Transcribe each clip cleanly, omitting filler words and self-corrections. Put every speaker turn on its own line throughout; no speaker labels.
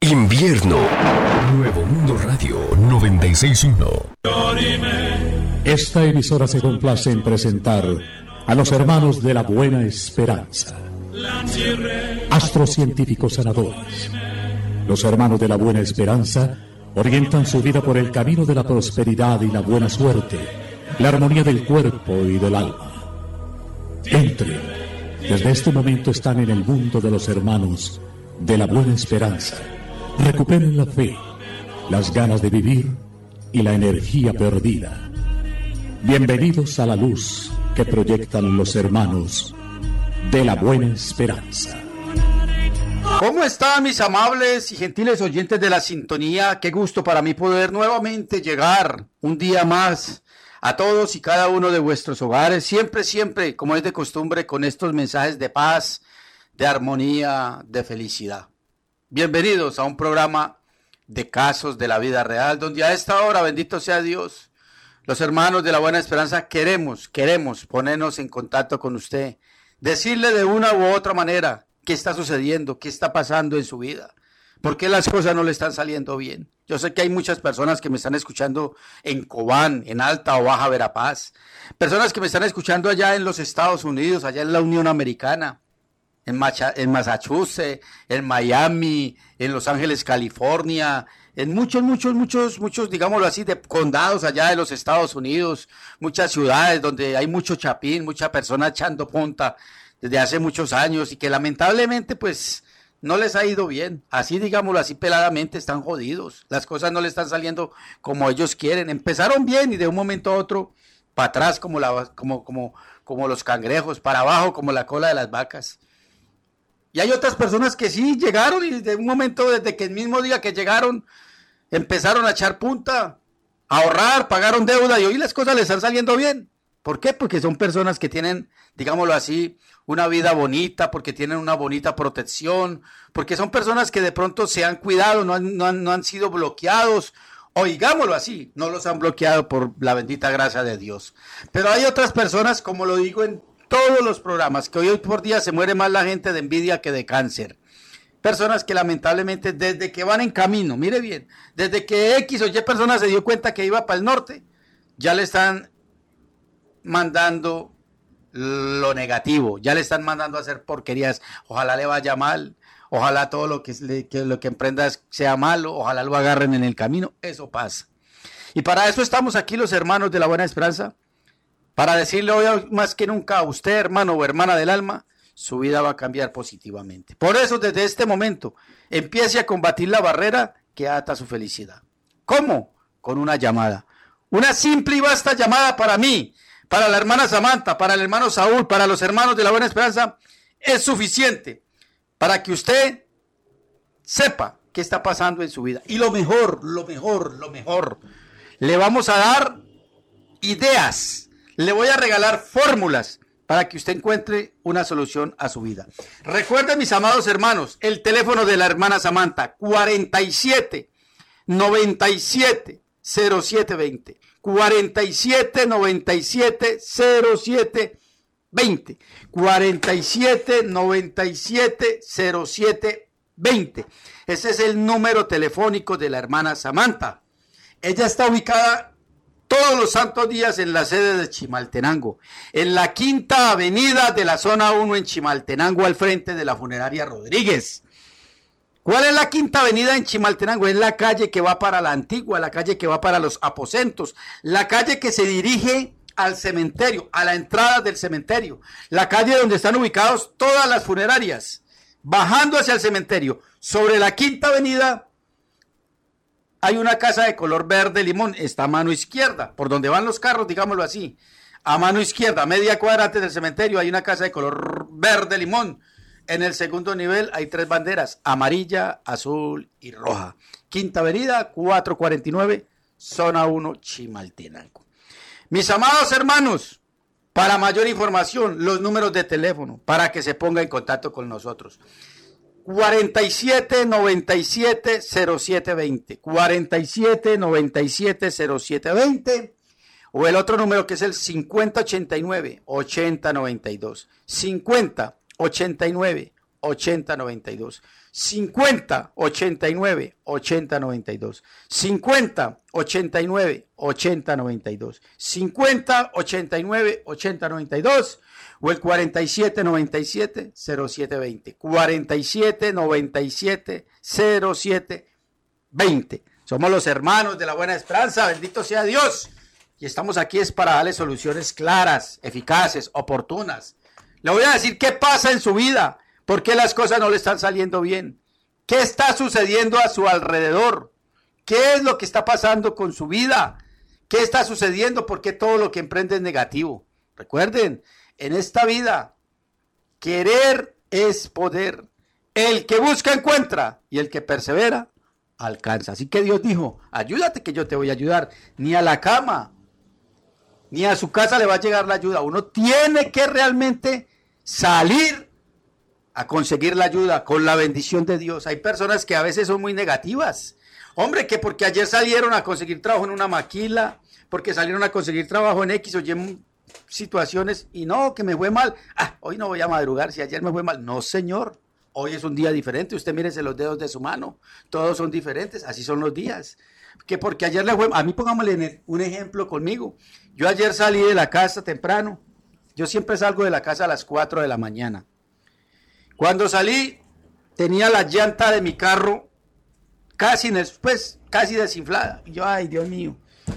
Invierno. Nuevo Mundo Radio 96.1.
Esta emisora se complace en presentar a los hermanos de la Buena Esperanza, astrocientíficos sanadores. Los hermanos de la Buena Esperanza orientan su vida por el camino de la prosperidad y la buena suerte, la armonía del cuerpo y del alma. Entren, desde este momento están en el mundo de los hermanos de la Buena Esperanza. Recuperen la fe, las ganas de vivir y la energía perdida. Bienvenidos a la luz que proyectan los hermanos de la Buena Esperanza.
¿Cómo están mis amables y gentiles oyentes de la sintonía? Qué gusto para mí poder nuevamente llegar un día más a todos y cada uno de vuestros hogares, siempre, como es de costumbre, con estos mensajes de paz, de armonía, de felicidad. Bienvenidos a un programa de casos de la vida real, donde a esta hora, bendito sea Dios, los hermanos de la Buena Esperanza queremos ponernos en contacto con usted, decirle de una u otra manera qué está sucediendo, qué está pasando en su vida, por qué las cosas no le están saliendo bien. Yo sé que hay muchas personas que me están escuchando en Cobán, en Alta o Baja Verapaz, personas que me están escuchando allá en los Estados Unidos, allá en la Unión Americana, en Massachusetts, en Miami, en Los Ángeles, California, en muchos, digámoslo así, de condados allá de los Estados Unidos, muchas ciudades donde hay mucho chapín, mucha persona echando punta desde hace muchos años y que lamentablemente pues no les ha ido bien, así digámoslo así peladamente, están jodidos, las cosas no les están saliendo como ellos quieren, empezaron bien y de un momento a otro para atrás como los cangrejos, para abajo como la cola de las vacas. Y hay otras personas que sí llegaron y de un momento, desde que el mismo día que llegaron, empezaron a echar punta, a ahorrar, pagaron deuda y hoy las cosas les están saliendo bien. ¿Por qué? Porque son personas que tienen, digámoslo así, una vida bonita, porque tienen una bonita protección, porque son personas que de pronto se han cuidado, no han sido bloqueados, o digámoslo así, no los han bloqueado por la bendita gracia de Dios. Pero hay otras personas, como lo digo en todos los programas, que hoy por día se muere más la gente de envidia que de cáncer. Personas que lamentablemente desde que van en camino, mire bien, desde que X o Y persona se dio cuenta que iba para el norte, ya le están mandando lo negativo, ya le están mandando a hacer porquerías, ojalá le vaya mal, ojalá todo lo que emprenda sea malo, ojalá lo agarren en el camino, eso pasa. Y para eso estamos aquí los hermanos de la Buena Esperanza, para decirle hoy más que nunca a usted, hermano o hermana del alma, su vida va a cambiar positivamente. Por eso desde este momento empiece a combatir la barrera que ata su felicidad. ¿Cómo? Con una llamada, una simple y vasta llamada para mí, para la hermana Samantha, para el hermano Saúl, para los hermanos de la Buena Esperanza, es suficiente para que usted sepa qué está pasando en su vida. Y lo mejor, le vamos a dar ideas, le voy a regalar fórmulas para que usted encuentre una solución a su vida. Recuerden, mis amados hermanos, el teléfono de la hermana Samantha, 47 97 07 20. 47 97 07 20. 47 97 07 20. Ese es el número telefónico de la hermana Samantha. Ella está ubicada todos los santos días en la sede de Chimaltenango, en la Quinta Avenida de la Zona 1 en Chimaltenango, al frente de la Funeraria Rodríguez. ¿Cuál es la Quinta Avenida en Chimaltenango? Es la calle que va para la Antigua, la calle que va para los aposentos, la calle que se dirige al cementerio, a la entrada del cementerio, la calle donde están ubicados todas las funerarias, bajando hacia el cementerio. Sobre la Quinta Avenida hay una casa de color verde limón, está a mano izquierda, por donde van los carros, digámoslo así. A mano izquierda, media cuadra antes del cementerio, hay una casa de color verde limón. En el segundo nivel hay 3 banderas, amarilla, azul y roja. Quinta Avenida, 449, Zona 1, Chimaltenango. Mis amados hermanos, para mayor información, los números de teléfono, para que se ponga en contacto con nosotros. 47 97 07 20, 47 97 07 20, o el otro número que es el 50 89 80 92, 50 89 8092. 50 89 80 92. 50 89 80 92. 50 89 80 92 o el 47 97 07 20. 47 97 07 20. Somos los hermanos de la Buena Esperanza, bendito sea Dios. Y estamos aquí es para darle soluciones claras, eficaces, oportunas. Le voy a decir qué pasa en su vida, por qué las cosas no le están saliendo bien, qué está sucediendo a su alrededor, qué es lo que está pasando con su vida, qué está sucediendo, por qué todo lo que emprende es negativo. Recuerden, en esta vida, querer es poder. El que busca encuentra y el que persevera alcanza. Así que Dios dijo, ayúdate que yo te voy a ayudar. Ni a la cama, ni a su casa le va a llegar la ayuda. Uno tiene que realmente salir a conseguir la ayuda con la bendición de Dios. Hay personas que a veces son muy negativas. Hombre, que porque ayer salieron a conseguir trabajo en una maquila, porque salieron a conseguir trabajo en X o Y situaciones y no, que me fue mal. Hoy no voy a madrugar si ayer me fue mal. No, señor. Hoy es un día diferente. Usted mírese los dedos de su mano. Todos son diferentes. Así son los días. Que porque ayer le fue... A mí pongámosle un ejemplo conmigo. Yo ayer salí de la casa temprano. Yo siempre salgo de la casa a las 4 de la mañana. Cuando salí, tenía la llanta de mi carro casi desinflada. Y yo, ay, Dios mío.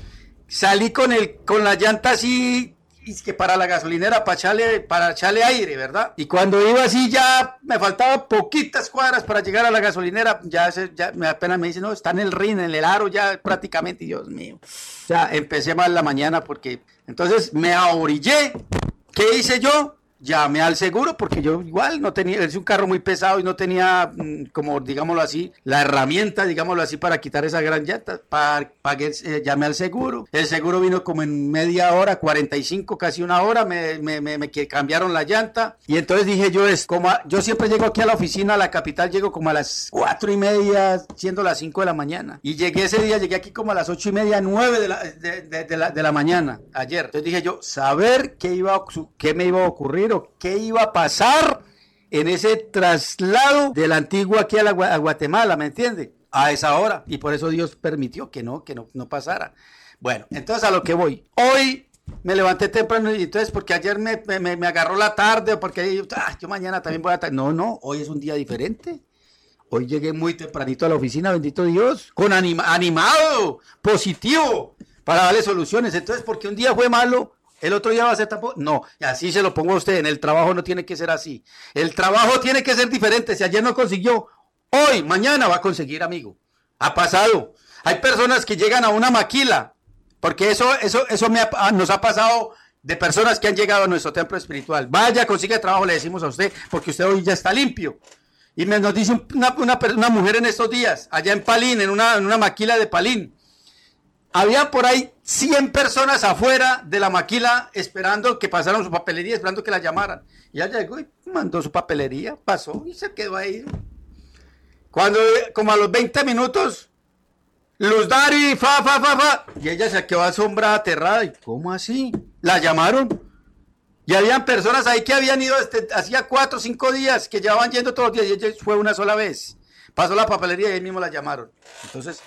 Salí con la llanta así... Y que para la gasolinera, para echarle aire, ¿verdad? Y cuando iba así ya me faltaban poquitas cuadras para llegar a la gasolinera, ya apenas me dice, no, está en el rin, en el aro ya prácticamente, Dios mío. O sea, empecé mal la mañana porque, entonces me ahorillé. ¿Qué hice yo? Llamé al seguro porque yo igual no tenía, es un carro muy pesado y no tenía, como digámoslo así, la herramienta, digámoslo así, para quitar esa gran llanta. Llamé al seguro. El seguro vino como en media hora, 45, casi una hora, me cambiaron la llanta. Y entonces dije yo, yo siempre llego aquí a la oficina, a la capital, llego como a las 4:30, siendo las 5 de la mañana. Y llegué aquí como a las 8:30, 9 de la mañana, ayer. Entonces dije yo, saber qué me iba a ocurrir, o qué iba a pasar en ese traslado del antiguo aquí a Guatemala, ¿me entiende? A esa hora, y por eso Dios permitió que no pasara. Bueno, entonces a lo que voy. Hoy me levanté temprano y entonces porque ayer me agarró la tarde, o porque yo mañana también voy a... No, hoy es un día diferente. Hoy llegué muy tempranito a la oficina, bendito Dios, con animado, positivo, para darle soluciones. Entonces, porque un día fue malo, ¿el otro día va a ser tampoco? No, así se lo pongo a usted. En el trabajo no tiene que ser así. El trabajo tiene que ser diferente. Si ayer no consiguió, hoy, mañana va a conseguir, amigo. Ha pasado. Hay personas que llegan a una maquila, porque eso nos ha pasado de personas que han llegado a nuestro templo espiritual. Vaya, consigue trabajo, le decimos a usted, porque usted hoy ya está limpio. Y nos dice una mujer en estos días, allá en Palín, en una maquila de Palín. Había por ahí 100 personas afuera de la maquila esperando que pasaran su papelería, esperando que la llamaran. Y ella llegó y mandó su papelería, pasó y se quedó ahí. Cuando, como a los 20 minutos, Luz Dari, y ella se quedó asombrada, aterrada. ¿Y cómo así? La llamaron. Y habían personas ahí que habían ido hacía 4 o 5 días, que ya van yendo todos los días, y ella fue una sola vez. Pasó la papelería y ahí mismo la llamaron. Entonces...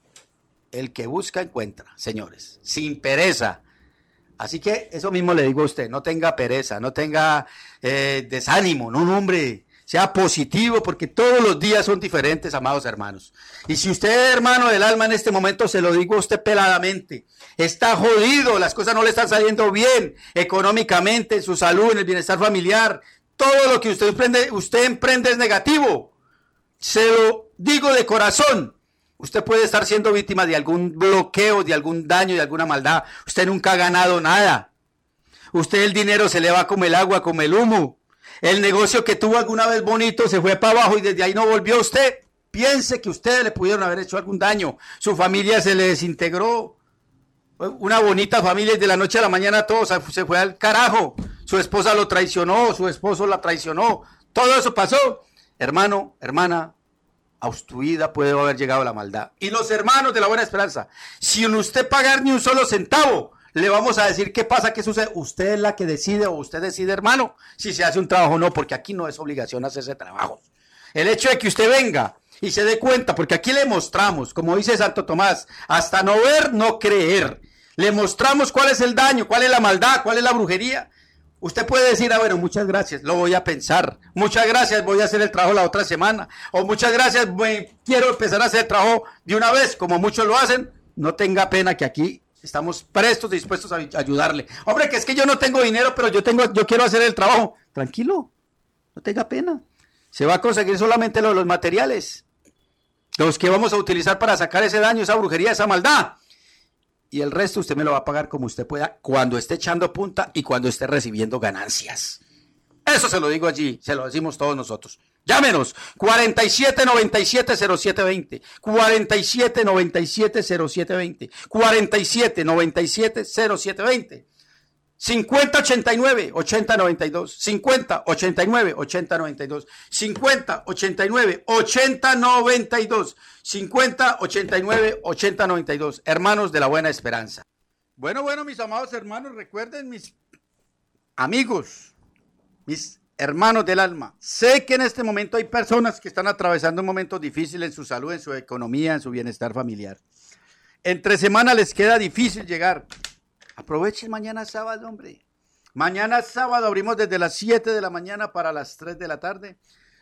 el que busca encuentra, señores, sin pereza. Así que eso mismo le digo a usted, no tenga pereza, no tenga desánimo, no, hombre, sea positivo, porque todos los días son diferentes, amados hermanos. Y si usted, hermano del alma, en este momento se lo digo a usted peladamente, está jodido, las cosas no le están saliendo bien, económicamente, en su salud, en el bienestar familiar, todo lo que usted emprende es negativo. Se lo digo de corazón. Usted puede estar siendo víctima de algún bloqueo, de algún daño, de alguna maldad. Usted nunca ha ganado nada. Usted el dinero se le va como el agua, como el humo. El negocio que tuvo alguna vez bonito se fue para abajo y desde ahí no volvió usted. Piense que ustedes le pudieron haber hecho algún daño. Su familia se le desintegró. Una bonita familia y de la noche a la mañana todo se fue al carajo. Su esposa lo traicionó, su esposo la traicionó. Todo eso pasó. Hermano, hermana, a tu vida puede haber llegado la maldad. Y los hermanos de la Buena Esperanza, sin usted pagar ni un solo centavo, Le vamos a decir qué pasa, qué sucede. Usted es la que decide o usted decide, hermano, si se hace un trabajo o no, porque aquí no es obligación hacerse trabajo. El hecho de que usted venga y se dé cuenta, porque aquí le mostramos, como dice Santo Tomás, hasta no ver, no creer. Le mostramos cuál es el daño, cuál es la maldad, cuál es la brujería. Usted puede decir, bueno, muchas gracias, lo voy a pensar. Muchas gracias, voy a hacer el trabajo la otra semana. O muchas gracias, quiero empezar a hacer el trabajo de una vez, como muchos lo hacen. No tenga pena que aquí estamos prestos, dispuestos a ayudarle. Hombre, que es que yo no tengo dinero, pero yo quiero hacer el trabajo. Tranquilo, no tenga pena. Se va a conseguir solamente los materiales, los que vamos a utilizar para sacar ese daño, esa brujería, esa maldad. Y el resto usted me lo va a pagar como usted pueda, cuando esté echando punta y cuando esté recibiendo ganancias. Eso se lo digo allí, se lo decimos todos nosotros. Llámenos, 4797-0720, 4797-0720, 4797-0720, 5089-8092, 5089-8092, 5089-8092, 5089-8092, hermanos de la Buena Esperanza. Bueno, mis amados hermanos, recuerden, mis amigos, mis hermanos del alma, sé que en este momento hay personas que están atravesando un momento difícil en su salud, en su economía, en su bienestar familiar. Entre semana les queda difícil llegar. Aprovechen mañana sábado, hombre. Mañana sábado abrimos desde las 7 de la mañana para las 3 de la tarde.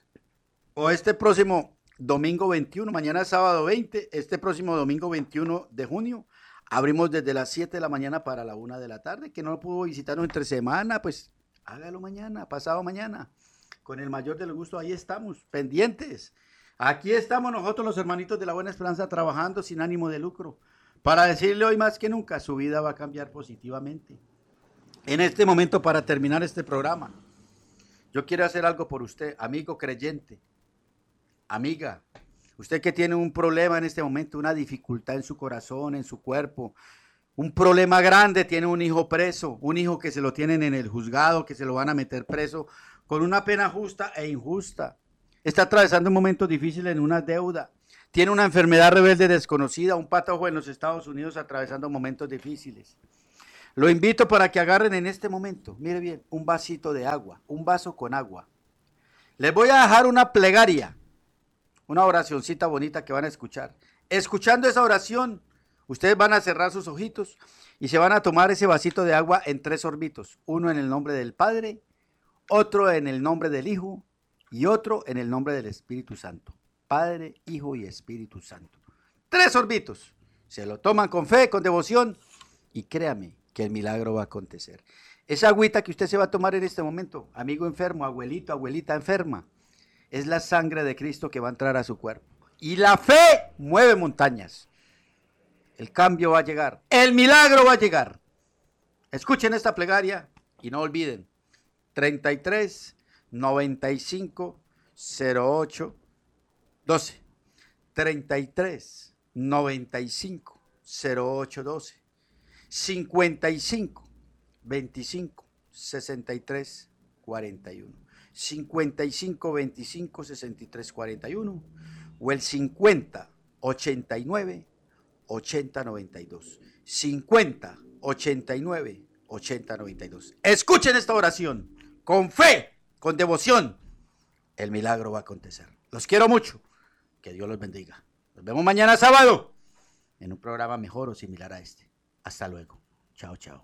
O este próximo domingo 21, mañana sábado 20, este próximo domingo 21 de junio, abrimos desde las 7 de la mañana para la 1 de la tarde. Que no pudo visitarnos entre semana, pues hágalo mañana, pasado mañana. Con el mayor de los gustos, ahí estamos, pendientes. Aquí estamos nosotros los hermanitos de la Buena Esperanza trabajando sin ánimo de lucro. Para decirle hoy más que nunca, su vida va a cambiar positivamente. En este momento, para terminar este programa, yo quiero hacer algo por usted, amigo creyente, amiga. Usted que tiene un problema en este momento, una dificultad en su corazón, en su cuerpo, un problema grande, tiene un hijo preso, un hijo que se lo tienen en el juzgado, que se lo van a meter preso con una pena justa e injusta. Está atravesando un momento difícil en una deuda. Tiene una enfermedad rebelde desconocida, un patojo en los Estados Unidos atravesando momentos difíciles. Lo invito para que agarren en este momento, mire bien, un vasito de agua, un vaso con agua. Les voy a dejar una plegaria, una oracioncita bonita que van a escuchar. Escuchando esa oración, ustedes van a cerrar sus ojitos y se van a tomar ese vasito de agua en 3 sorbitos. Uno en el nombre del Padre, otro en el nombre del Hijo y otro en el nombre del Espíritu Santo. Padre, Hijo y Espíritu Santo. 3 sorbitos. Se lo toman con fe, con devoción y créame que el milagro va a acontecer. Esa agüita que usted se va a tomar en este momento, amigo enfermo, abuelito, abuelita enferma, es la sangre de Cristo que va a entrar a su cuerpo. Y la fe mueve montañas. El cambio va a llegar. El milagro va a llegar. Escuchen esta plegaria y no olviden. 33 95 08 12, 33 95 08 12, 55 25 63 41, 55 25 63 41 o el 50 89 80 92, 50 89 80 92. Escuchen esta oración con fe, con devoción. El milagro va a acontecer. Los quiero mucho. Que Dios los bendiga. Nos vemos mañana sábado en un programa mejor o similar a este. Hasta luego. Chao, chao.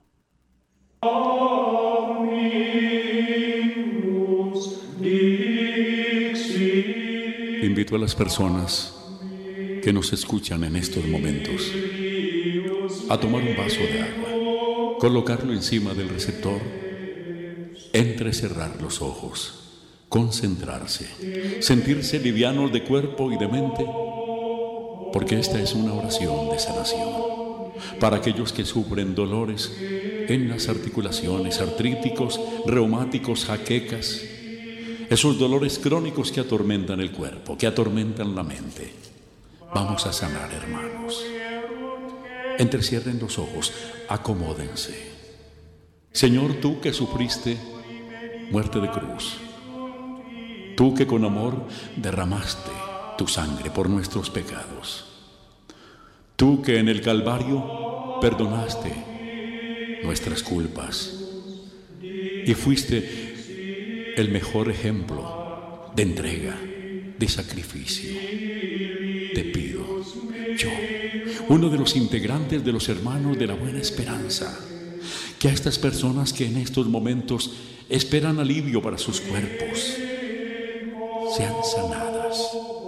Invito a las personas que nos escuchan en estos momentos a tomar un vaso de agua, colocarlo encima del receptor, entrecerrar los ojos, concentrarse, sentirse livianos de cuerpo y de mente, porque esta es una oración de sanación para aquellos que sufren dolores en las articulaciones, artríticos, reumáticos, jaquecas, esos dolores crónicos que atormentan el cuerpo, que atormentan la mente. Vamos a sanar, hermanos. Entrecierren los ojos, acomódense. Señor, tú que sufriste muerte de cruz, tú que con amor derramaste tu sangre por nuestros pecados, tú que en el Calvario perdonaste nuestras culpas y fuiste el mejor ejemplo de entrega, de sacrificio. Te pido, yo, uno de los integrantes de los hermanos de la Buena Esperanza, que a estas personas que en estos momentos esperan alivio para sus cuerpos, sean sanadas,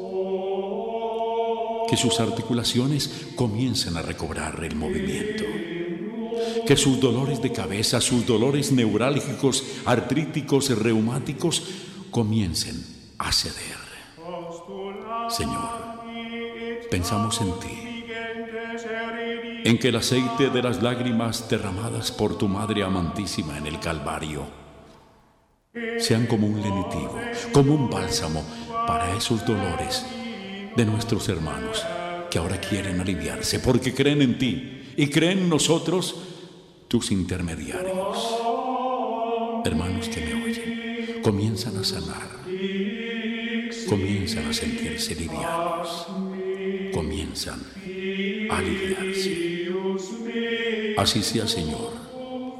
que sus articulaciones comiencen a recobrar el movimiento, que sus dolores de cabeza, sus dolores neurálgicos, artríticos y reumáticos comiencen a ceder. Señor, pensamos en ti, en que el aceite de las lágrimas derramadas por tu Madre amantísima en el Calvario sean como un lenitivo, como un bálsamo para esos dolores de nuestros hermanos que ahora quieren aliviarse porque creen en ti y creen en nosotros, tus intermediarios. Hermanos que me oyen, comienzan a sanar, comienzan a sentirse livianos, comienzan a aliviarse. Así sea, Señor.